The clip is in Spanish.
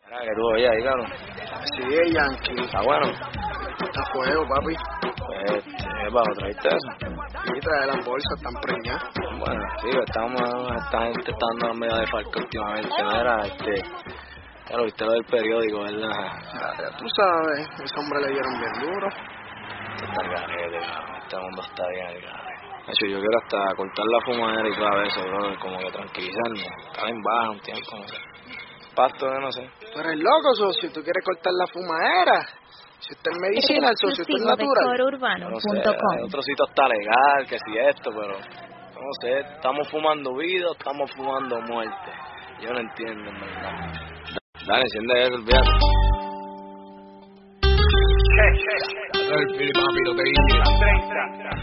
Mira, que tú oyes ahí, cabrón. Sí, Yankee. Está bueno. Está fuego, papi. Pues, bajo, ¿traíste eso? Y trae las bolsas, están preñadas. Bueno, sí, esta gente está dando medio de falco últimamente, ¿no? Ya lo viste lo del periódico, ¿verdad? Ya tú sabes, ese hombre le dieron bien duro. Está el garete, cabrón. Este mundo está bien al garete. De hecho, yo quiero hasta cortar la fumadera y todo eso, bro, como que tranquilizarme. Estar en baja un tiempo, no sé. Pasto, yo no sé. Tú eres loco, socio, tú quieres cortar la fumadera. Si usted es medicina, el socio, esto es natural. No sé, hay otro sitio está legal, que si esto, pero no sé, estamos fumando vida o estamos fumando muerte. Yo no entiendo, en verdad. Dale, enciende eso, olvídate. El papi, no te